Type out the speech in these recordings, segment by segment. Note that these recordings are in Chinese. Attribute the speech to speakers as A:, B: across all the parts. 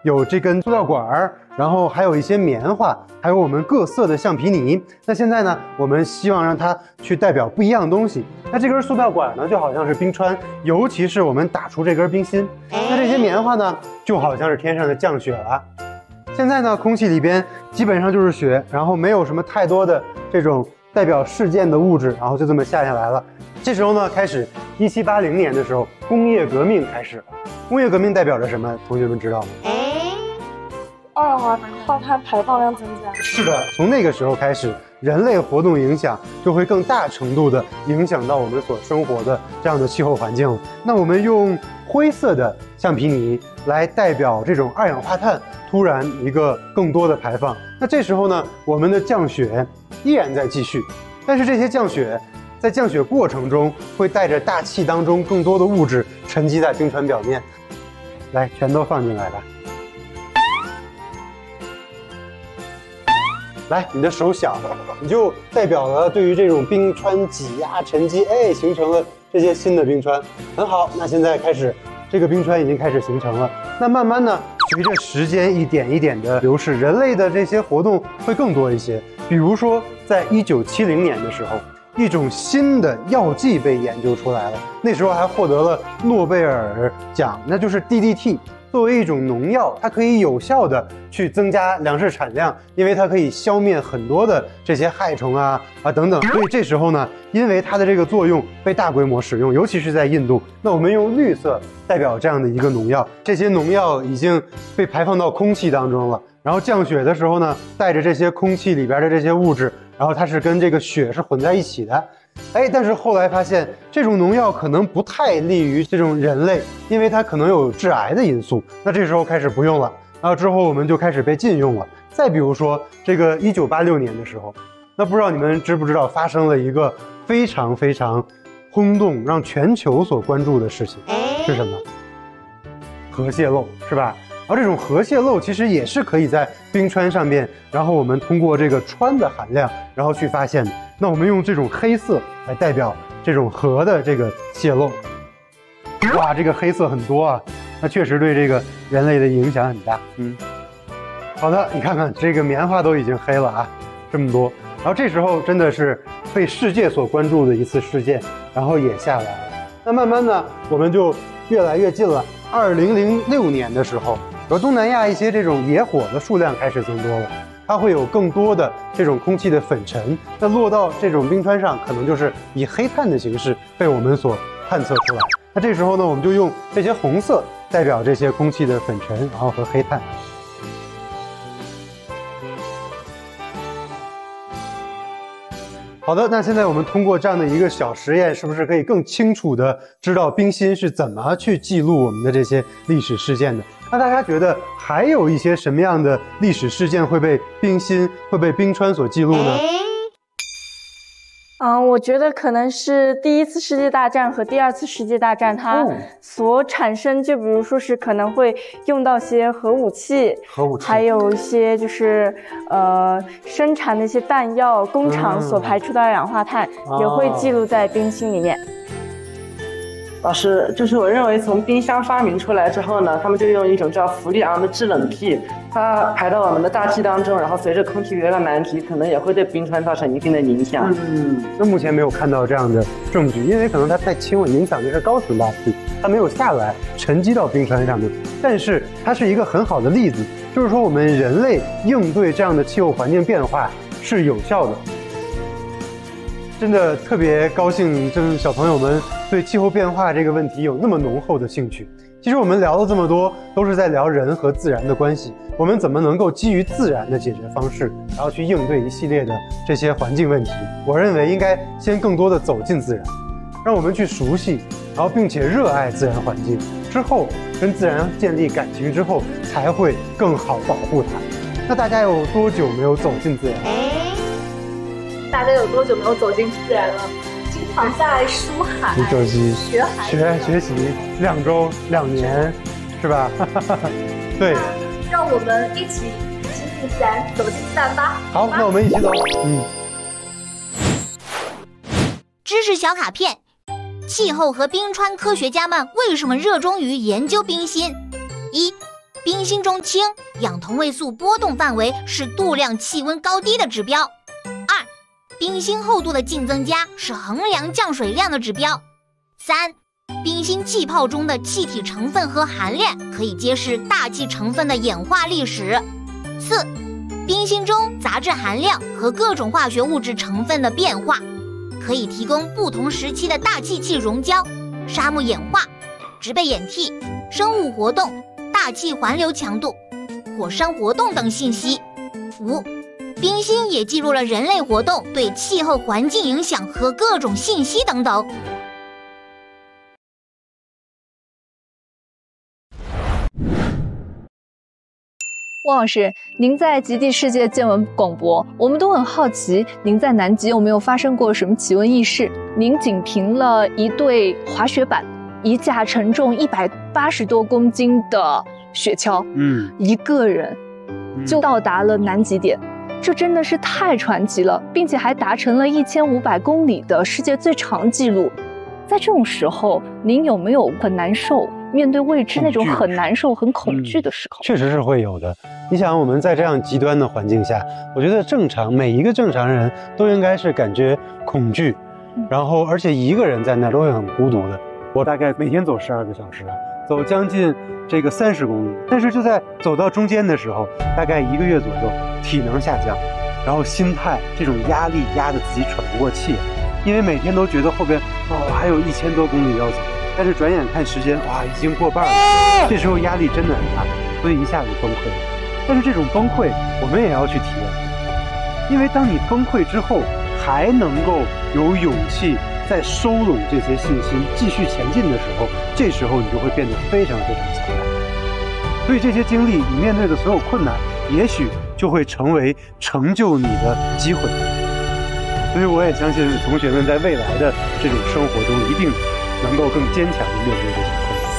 A: 有这根塑料管儿，然后还有一些棉花，还有我们各色的橡皮泥。那现在呢，我们希望让它去代表不一样的东西。那这根塑料管呢，就好像是冰川，尤其是我们打出这根冰心。那这些棉花呢，就好像是天上的降雪了。现在呢，空气里边基本上就是雪，然后没有什么太多的这种代表事件的物质，然后就这么下来了。这时候呢，开始1780年的时候，工业革命开始了。工业革命代表着什么？同学们知道吗？
B: 二氧化碳排放量增加。
A: 是的，从那个时候开始，人类活动影响就会更大程度的影响到我们所生活的这样的气候环境了。那我们用灰色的橡皮泥来代表这种二氧化碳突然一个更多的排放。那这时候呢，我们的降雪依然在继续，但是这些降雪在降雪过程中会带着大气当中更多的物质沉积在冰川表面。来，全都放进来吧。来，你的手小，你就代表了对于这种冰川挤压沉积，形成了这些新的冰川，很好。那现在开始，这个冰川已经开始形成了。那慢慢呢，随着时间一点一点的流逝，人类的这些活动会更多一些。比如说，在1970年的时候，一种新的药剂被研究出来了，那时候还获得了诺贝尔奖，那就是 DDT。作为一种农药，它可以有效的去增加粮食产量，因为它可以消灭很多的这些害虫啊等等。所以这时候呢，因为它的这个作用被大规模使用，尤其是在印度。那我们用绿色代表这样的一个农药，这些农药已经被排放到空气当中了。然后降雪的时候呢，带着这些空气里边的这些物质，然后它是跟这个雪是混在一起的。但是后来发现这种农药可能不太利于这种人类，因为它可能有致癌的因素。那这时候开始不用了，然后之后我们就开始被禁用了。再比如说这个1986年的时候，那不知道你们知不知道发生了一个非常非常轰动、让全球所关注的事情是什么？核泄漏，是吧？而这种核泄漏其实也是可以在冰川上面，然后我们通过这个氚的含量，然后去发现的。那我们用这种黑色来代表这种核的这个泄漏。哇，这个黑色很多啊，那确实对这个人类的影响很大。好的，你看看这个棉花都已经黑了啊，这么多。然后这时候真的是被世界所关注的一次事件，然后也下来了。那慢慢呢，我们就越来越近了。2006年的时候，而东南亚一些这种野火的数量开始增多了。它会有更多的这种空气的粉尘，那落到这种冰川上，可能就是以黑炭的形式被我们所探测出来。那这时候呢，我们就用这些红色代表这些空气的粉尘，然后和黑炭。好的，那现在我们通过这样的一个小实验，是不是可以更清楚的知道冰心是怎么去记录我们的这些历史事件的？那大家觉得还有一些什么样的历史事件会被冰心、会被冰川所记录呢？
B: 我觉得可能是第一次世界大战和第二次世界大战它所产生，就比如说是可能会用到些核武器，还有一些就是生产的一些弹药工厂所排出的二氧化碳，也会记录在冰芯里面。
C: 老师，就是我认为从冰箱发明出来之后呢，他们就用一种叫氟利昂的制冷剂，它排到我们的大气当中，然后随着空气越来越南极，可能也会对冰川造成一定的影响。
A: 那目前没有看到这样的证据，因为可能它太轻了，影响的是高层大气，它没有下来沉积到冰川上面。但是它是一个很好的例子，就是说我们人类应对这样的气候环境变化是有效的。真的特别高兴，就是小朋友们对气候变化这个问题有那么浓厚的兴趣。其实我们聊了这么多，都是在聊人和自然的关系，我们怎么能够基于自然的解决方式，然后去应对一系列的这些环境问题。我认为应该先更多的走进自然，让我们去熟悉，然后并且热爱自然环境，之后跟自然建立感情之后，才会更好保护它。那大家有多久没有走进自然？
D: 大家有多久没有走进自然了？经常在书海、学海、
A: 学习2周、2年，是吧？对。
D: 让我们一起亲近自然，走进自然吧。
A: 好，那我们一起走。
E: 知识小卡片：气候和冰川科学家们为什么热衷于研究冰芯？1. 冰心中氢氧同位素波动范围是度量气温高低的指标。2. 冰心厚度的净增加是衡量降水量的指标。3. 冰心气泡中的气体成分和含量可以揭示大气成分的演化历史。4. 冰心中杂质含量和各种化学物质成分的变化，可以提供不同时期的大气气溶胶、沙漠演化、植被演替、生物活动、大气环流强度、火山活动等信息。5. 冰心也记录了人类活动对气候环境影响和各种信息等等。
F: 汪老师，您在极地世界见闻广播，我们都很好奇，您在南极有没有发生过什么奇闻异事？您仅凭了一对滑雪板、一架承重180多公斤的雪橇，一个人就到达了南极点，这真的是太传奇了，并且还达成了1500公里的世界最长纪录。在这种时候，您有没有很难受？面对未知那种很难受、很恐惧的时候，
A: 确实是会有的。你想，我们在这样极端的环境下，我觉得每一个正常人都应该是感觉恐惧，然后而且一个人在那都会很孤独的。我大概每天走12个小时，走将近这个30公里，但是就在走到中间的时候，大概1个月左右，体能下降，然后心态这种压力压得自己喘不过气，因为每天都觉得后边还有1000多公里要走。但是转眼看时间，已经过半了。这时候压力真的很大，所以一下子崩溃了。但是这种崩溃，我们也要去体验，因为当你崩溃之后，还能够有勇气再收拢这些信心，继续前进的时候，这时候你就会变得非常非常强大。所以这些经历，你面对的所有困难，也许就会成为成就你的机会。所以我也相信同学们在未来的这种生活中，一定能够更坚强地面对这些困难。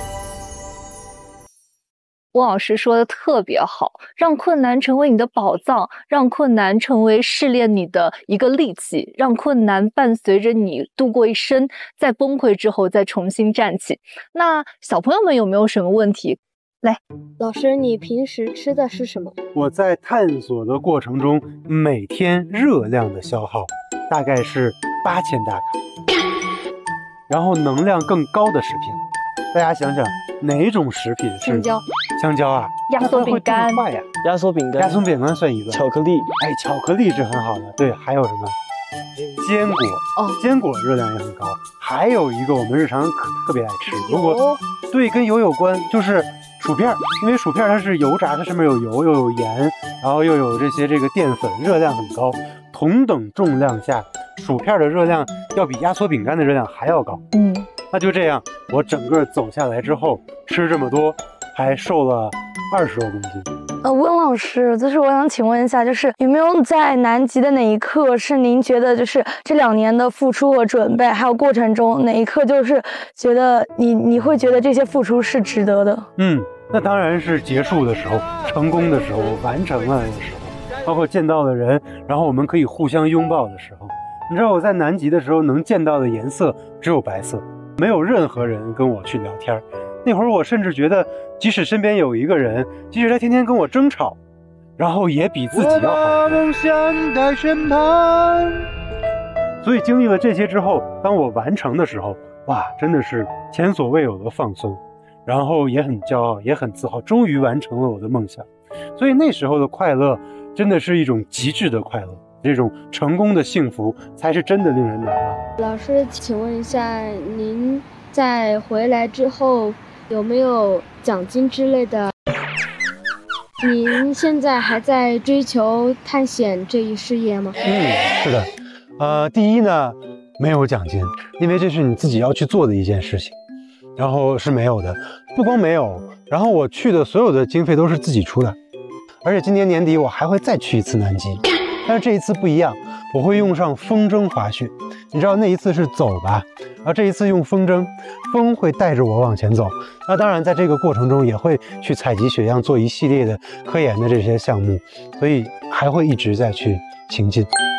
F: 汪老师说的特别好，让困难成为你的宝藏，让困难成为试炼你的一个利器，让困难伴随着你度过一生，在崩溃之后再重新站起。那小朋友们有没有什么问题？来，
G: 老师，你平时吃的是什么？
A: 我在探索的过程中，每天热量的消耗大概是8000大卡。然后能量更高的食品，大家想想哪种食品是香蕉啊，
F: 压缩饼干
A: 呀，
H: 压缩饼干算一个，巧克力，
A: 巧克力是很好的，对，还有什么坚果，坚果热量也很高，还有一个我们日常特别爱吃，如果对跟油有关，就是薯片，因为薯片它是油炸，它上面有油又有盐，然后又有这个淀粉，热量很高，同等重量下，薯片的热量要比压缩饼干的热量还要高。那就这样，我整个走下来之后，吃这么多，还瘦了20多公斤。
G: 温老师，就是我想请问一下，就是有没有在南极的哪一刻是您觉得就是这2年的付出和准备，还有过程中哪一刻就是觉得你会觉得这些付出是值得的？
A: 那当然是结束的时候，成功的时候，完成了的时候，包括见到的人，然后我们可以互相拥抱的时候。你知道我在南极的时候能见到的颜色只有白色，没有任何人跟我去聊天。那会儿我甚至觉得，即使身边有一个人，即使他天天跟我争吵，然后也比自己要好。梦想在身旁。所以经历了这些之后，当我完成的时候，真的是前所未有的放松，然后也很骄傲，也很自豪，终于完成了我的梦想。所以那时候的快乐真的是一种极致的快乐，这种成功的幸福才是真的令人难忘。
G: 老师，请问一下，您在回来之后有没有奖金之类的？您现在还在追求探险这一事业吗？
A: 是的。第一呢，没有奖金，因为这是你自己要去做的一件事情，然后是没有的。不光没有，然后我去的所有的经费都是自己出的，而且今年年底我还会再去一次南极。但是这一次不一样，我会用上风筝滑雪。你知道那一次是走吧，然后这一次用风筝，风会带着我往前走。那当然在这个过程中也会去采集血样，做一系列的科研的这些项目，所以还会一直在去前进。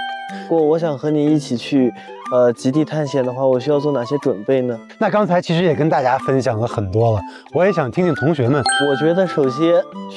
H: 果我想和你一起去极地探险的话，我需要做哪些准备呢？
A: 那刚才其实也跟大家分享了很多了，我也想听听同学们。
H: 我觉得首先